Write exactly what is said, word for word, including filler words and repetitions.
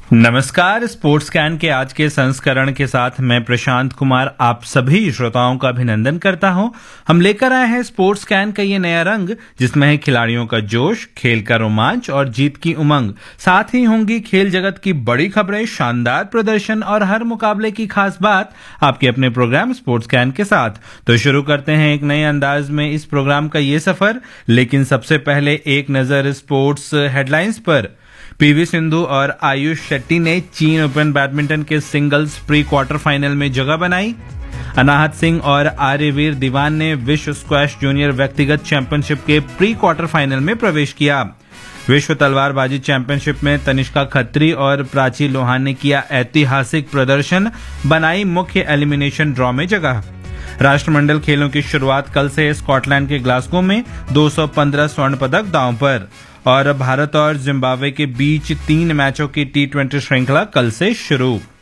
नमस्कार। Sports can के आज के संस्करण के साथ मैं प्रशांत कुमार आप सभी श्रोताओं का अभिनंदन करता हूं। हम लेकर आए हैं स्पोर्ट्स कैन का ये नया रंग, जिसमें है खिलाड़ियों का जोश, खेल का रोमांच और जीत की उमंग। साथ ही होंगी खेल जगत की बड़ी खबरें, शानदार प्रदर्शन और हर मुकाबले की खास बात आपके अपने प्रोग्राम स्पोर्ट्स कैन के साथ। तो शुरू करते हैं एक नए अंदाज में इस प्रोग्राम का ये सफर, लेकिन सबसे पहले एक नजर स्पोर्ट्स हेडलाइंस पर। पीवी सिंधु और आयुष शेट्टी ने चीन ओपन बैडमिंटन के सिंगल्स प्री क्वार्टर फाइनल में जगह बनाई। अनाहत सिंह और आर्यवीर दीवान ने विश्व स्क्वैश जूनियर व्यक्तिगत चैंपियनशिप के प्री क्वार्टर फाइनल में प्रवेश किया। विश्व तलवारबाजी चैंपियनशिप में तनिष्का खत्री और प्राची लोहान ने किया ऐतिहासिक प्रदर्शन, बनाई मुख्य एलिमिनेशन ड्रॉ में जगह। राष्ट्रमंडल खेलों की शुरुआत कल से स्कॉटलैंड के ग्लासगो में दो सौ पंद्रह स्वर्ण पदक दांव पर। और भारत और जिम्बाब्वे के बीच तीन मैचों की टी ट्वेंटी श्रृंखला कल से शुरू।